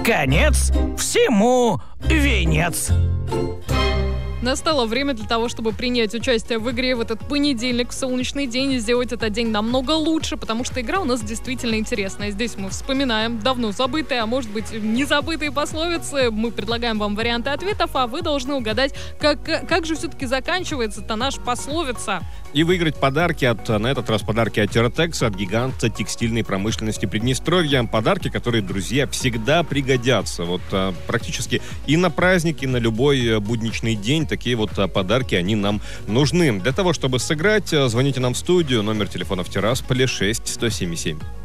Конец всему венец. Настало время для того, чтобы принять участие в игре в этот понедельник, в солнечный день, и сделать этот день намного лучше, потому что игра у нас действительно интересная. Здесь мы вспоминаем давно забытые, а может быть не забытые пословицы. Мы предлагаем вам варианты ответов, а вы должны угадать, как же все-таки заканчивается-то наша пословица. И выиграть подарки на этот раз подарки от Терратекс, от гиганта текстильной промышленности Приднестровья. Подарки, которые, друзья, всегда пригодятся. Практически и на праздник, и на любой будничный день такие подарки, они нам нужны. Для того, чтобы сыграть, звоните нам в студию. Номер телефона в Тирасполе 6 107 7.